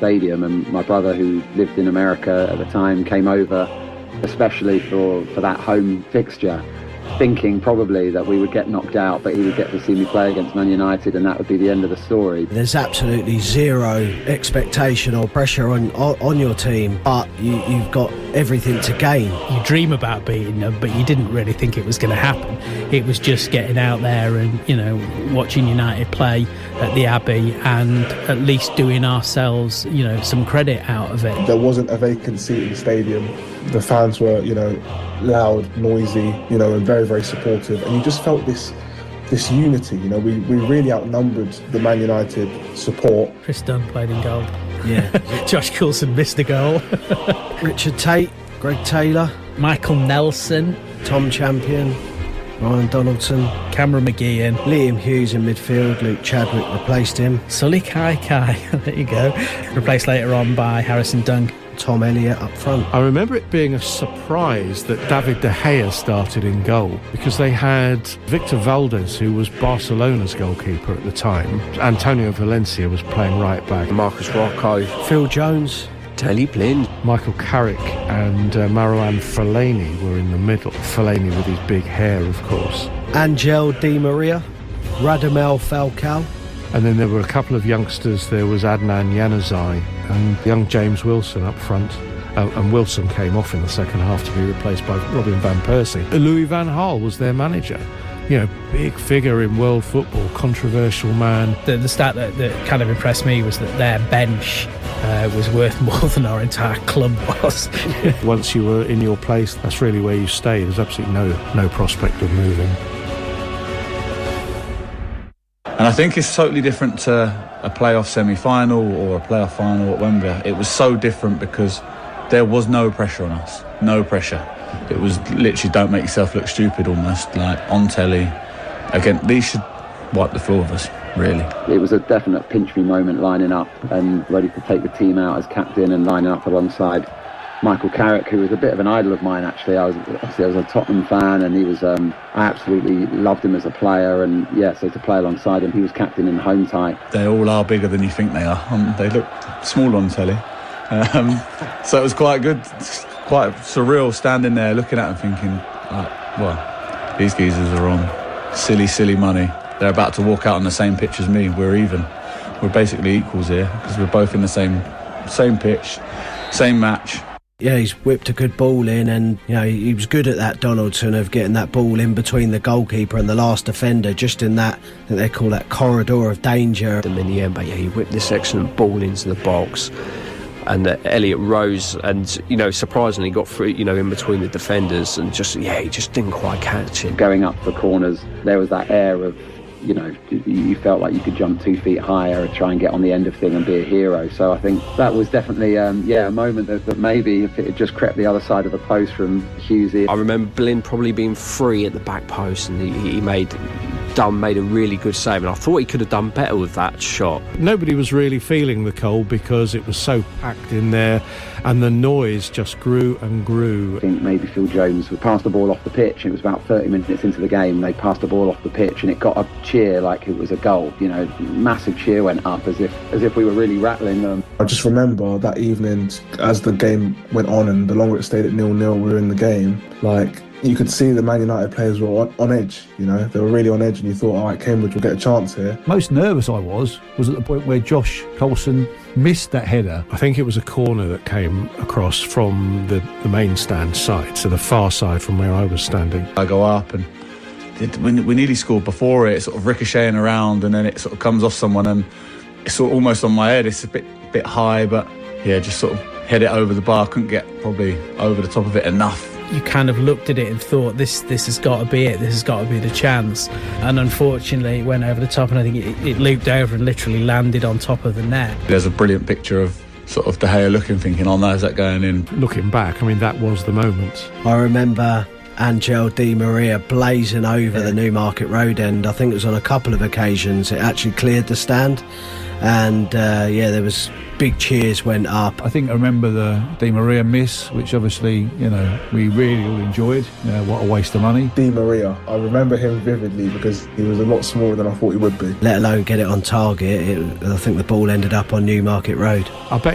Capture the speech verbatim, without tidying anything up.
stadium, and my brother, who lived in America at the time, came over especially for, for that home fixture, thinking probably that we would get knocked out, but he would get to see me play against Man United, and that would be the end of the story. There's absolutely zero expectation or pressure on on, on your team, but you, you've got everything to gain. You dream about beating them, but you didn't really think it was going to happen. It was just getting out there and, you know, watching United play at the Abbey and at least doing ourselves, you know, some credit out of it. There wasn't a vacant seat in the stadium. The fans were, you know, loud, noisy, you know, and very, very supportive. And you just felt this this unity, you know. We, we really outnumbered the Man United support. Chris Dunn played in goal. Yeah. Josh Coulson missed a goal. Richard Tate, Greg Taylor, Michael Nelson, Tom Champion, Ryan Donaldson, Cameron McGeehan, Liam Hughes in midfield. Luke Chadwick replaced him. Sully Kai Kai, there you go. Replaced later on by Harrison Dunk. Tom Elliott up front. I remember it being a surprise that David De Gea started in goal, because they had Victor Valdez, who was Barcelona's goalkeeper at the time. Antonio Valencia was playing right back. Marcus Rocco, Phil Jones, Telly Blind, Michael Carrick and uh, Marouane Fellaini were in the middle. Fellaini with his big hair, of course. Angel Di Maria, Radamel Falcao. And then there were a couple of youngsters. There was Adnan Januzaj and young James Wilson up front. Uh, and Wilson came off in the second half to be replaced by Robin van Persie. Louis van Gaal was their manager. You know, big figure in world football, controversial man. The, the stat that, that kind of impressed me was that their bench uh, was worth more than our entire club was. Once you were in your place, that's really where you stay. There's absolutely no, no prospect of moving. And I think it's totally different to a playoff semi-final or a playoff final at Wembley. It was so different because there was no pressure on us, no pressure. It was literally don't make yourself look stupid almost, like on telly. Again, these should wipe the floor with us, really. It was a definite pinch me moment, lining up and ready to take the team out as captain and lining up alongside Michael Carrick, who was a bit of an idol of mine actually. I was obviously I was a Tottenham fan, and he was um, I absolutely loved him as a player, and yeah, so to play alongside him, he was captain in home tie. They all are bigger than you think they are. Um, they look small on telly, um, so it was quite good, quite surreal standing there looking at them, thinking, like, well, these geezers are on silly, silly money. They're about to walk out on the same pitch as me. We're even. We're basically equals here because we're both in the same same pitch, same match. Yeah, he's whipped a good ball in, and you know he was good at that, Donaldson, of getting that ball in between the goalkeeper and the last defender, just in that, I think they call that corridor of danger. And in the end, but yeah, he whipped this excellent ball into the box, and uh, Elliot rose and, you know, surprisingly got through, you know, in between the defenders, and just, yeah, he just didn't quite catch it. Going up for corners, there was that air of, you know, you felt like you could jump two feet higher and try and get on the end of thing and be a hero. So I think that was definitely, um, yeah, a moment that, that maybe if it had just crept the other side of the post from Hughesy. I remember Blind probably being free at the back post, and he, he made Dunn made a really good save, and I thought he could have done better with that shot. Nobody was really feeling the cold because it was so packed in there, and the noise just grew and grew. I think maybe Phil Jones would pass the ball off the pitch, and it was about thirty minutes into the game, they passed the ball off the pitch and it got a cheer like it was a goal, you know, massive cheer went up as if as if we were really rattling them. I just remember that evening, as the game went on and the longer it stayed at nil nil, we were in the game, like, you could see the Man United players were on, on edge, you know, they were really on edge, and you thought, all right, Cambridge will get a chance here. Most nervous I was, was at the point where Josh Coulson missed that header. I think it was a corner that came across from the, the main stand side, so the far side from where I was standing. I go up and it, we, we nearly scored before it, sort of ricocheting around, and then it sort of comes off someone and it's sort of almost on my head. It's a bit bit high, but yeah, just sort of head it over the bar. Couldn't get probably over the top of it enough. You kind of looked at it and thought, this this has got to be it, this has got to be the chance. And unfortunately, it went over the top, and I think it, it looped over and literally landed on top of the net. There's a brilliant picture of sort of De Gea looking, thinking, oh no, is that going in? Looking back, I mean, that was the moment. I remember Angel Di Maria blazing over the Newmarket Road end. I think it was on a couple of occasions. It actually cleared the stand, and uh, yeah, there was big cheers went up. I think I remember the Di Maria miss, which obviously, you know, we really all enjoyed. You know, what a waste of money. Di Maria, I remember him vividly because he was a lot smaller than I thought he would be. Let alone get it on target. It, I think the ball ended up on Newmarket Road. I bet